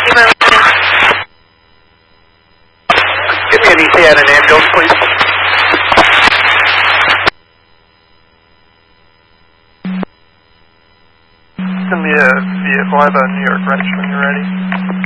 Give me an ETA and an ambulance, please. Send me a vehicle. I have a New York Wrench when you're ready.